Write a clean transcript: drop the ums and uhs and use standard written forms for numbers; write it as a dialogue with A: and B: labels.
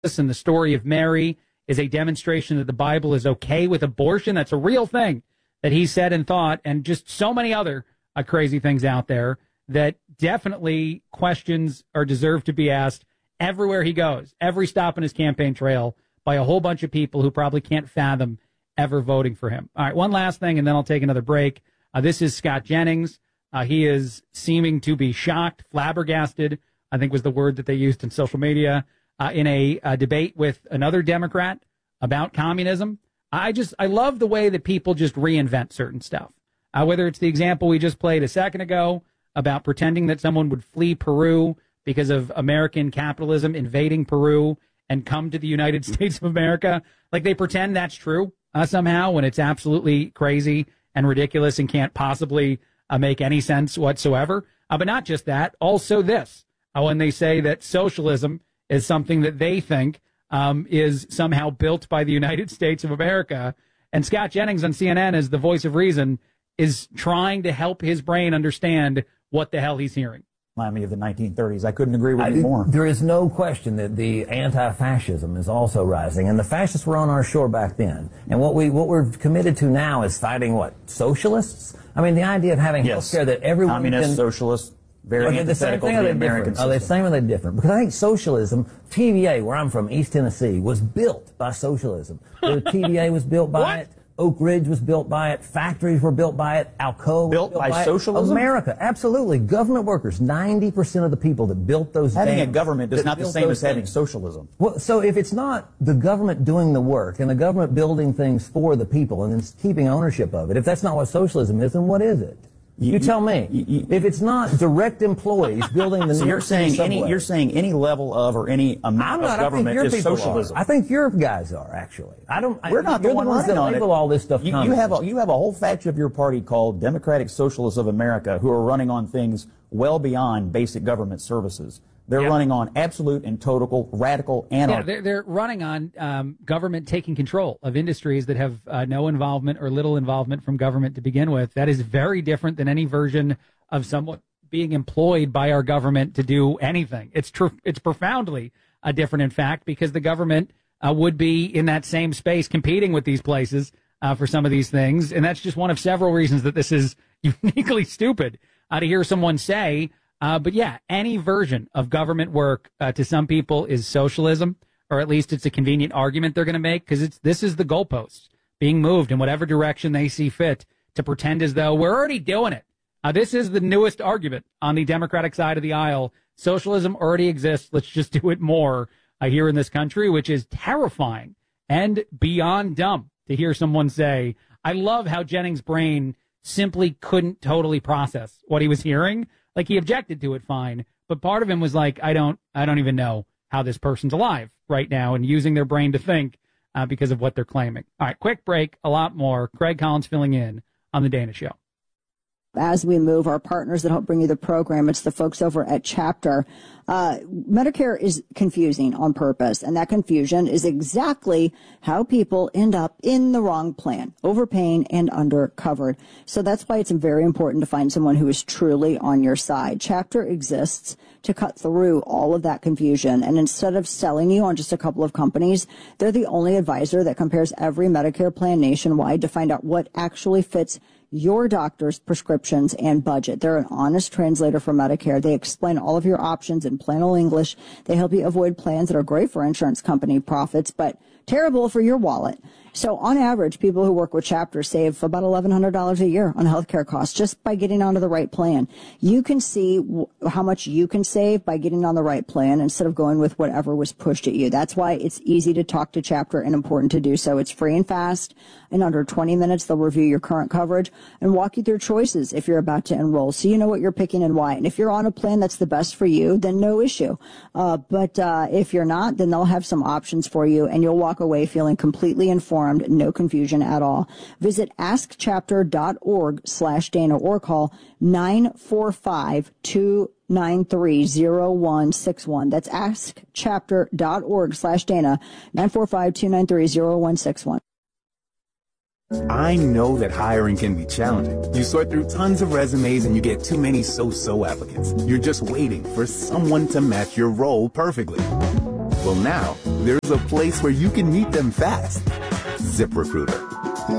A: and the story of Mary is a demonstration that the Bible is okay with abortion. That's a real thing that he said and thought, and just so many other crazy things out there that definitely questions are deserved to be asked everywhere he goes, every stop on his campaign trail by a whole bunch of people who probably can't fathom ever voting for him. All right, one last thing, and then I'll take another break. This is Scott Jennings. He is seeming to be shocked, flabbergasted, I think was the word that they used in social media, in a debate with another Democrat about communism. I love the way that people just reinvent certain stuff. Whether it's the example we just played a second ago about pretending that someone would flee Peru because of American capitalism invading Peru and come to the United States of America. Like they pretend that's true somehow when it's absolutely crazy and ridiculous and can't possibly make any sense whatsoever. But not just that, also this. When they say that socialism is something that they think is somehow built by the United States of America. And Scott Jennings on CNN, as the voice of reason, is trying to help his brain understand what the hell he's hearing.
B: Miami of the 1930s. I couldn't agree with you more.
C: There is no question that the anti-fascism is also rising, and the fascists were on our shore back then. And what we're committed to now is fighting what? Socialists? I mean, the idea of having health care that everyone
B: Communist, socialist, very antithetical to the American system.
C: Are they the same or are they different? Because I think socialism, TVA, where I'm from, East Tennessee, was built by socialism. The TVA was built by it. Oak Ridge was built by it. Factories were built by it. Alcoa was built by
B: socialism?
C: America, absolutely. Government workers, 90% of the people that built those
B: Having a government is not the same as having socialism.
C: Well, so if it's not the government doing the work and the government building things for the people and then keeping ownership of it, if that's not what socialism is, then what is it? You tell me. If it's not direct employees building the
B: so you're saying any level of or any amount of government is socialism.
C: I think your guys are actually.
B: We're not the ones that
C: label all this stuff.
B: You have a whole faction of your party called Democratic Socialists of America who are running on things well beyond basic government services. They're running on absolute and total radical anarchy.
A: Yeah, they're running on government taking control of industries that have no involvement or little involvement from government to begin with. That is very different than any version of someone being employed by our government to do anything. It's profoundly different, in fact, because the government would be in that same space competing with these places for some of these things. And that's just one of several reasons that this is uniquely stupid to hear someone say. But yeah, any version of government work to some people is socialism, or at least it's a convenient argument they're going to make because this is the goalposts being moved in whatever direction they see fit to pretend as though we're already doing it. This is the newest argument on the Democratic side of the aisle. Socialism already exists. Let's just do it more here in this country, which is terrifying and beyond dumb to hear someone say. I love how Jennings' brain simply couldn't totally process what he was hearing. Like he objected to it fine, but part of him was like, I don't even know how this person's alive right now and using their brain to think because of what they're claiming. All right, quick break, a lot more. Craig Collins filling in on The Dana Show.
D: As we move, our partners that help bring you the program, it's the folks over at Chapter. Medicare is confusing on purpose, and that confusion is exactly how people end up in the wrong plan, overpaying and undercovered. So that's why it's very important to find someone who is truly on your side. Chapter exists to cut through all of that confusion, and instead of selling you on just a couple of companies, they're the only advisor that compares every Medicare plan nationwide to find out what actually fits your doctor's prescriptions and budget. They're an honest translator for Medicare. They explain all of your options in plain old English. They help you avoid plans that are great for insurance company profits, but terrible for your wallet. So on average, people who work with Chapter save about $1,100 a year on healthcare costs just by getting onto the right plan. You can see how much you can save by getting on the right plan instead of going with whatever was pushed at you. That's why it's easy to talk to Chapter and important to do so. It's free and fast. In under 20 minutes, they'll review your current coverage and walk you through choices if you're about to enroll, so you know what you're picking and why. And if you're on a plan that's the best for you, then no issue. But if you're not, then they'll have some options for you, and you'll walk away feeling completely informed, no confusion at all. Visit askchapter.org/Dana or call 945-293-0161. That's askchapter.org/Dana, 945-293-0161.
E: I know that hiring can be challenging. You sort through tons of resumes and you get too many so-so applicants. You're just waiting for someone to match your role perfectly. Well, now there's a place where you can meet them fast. ZipRecruiter.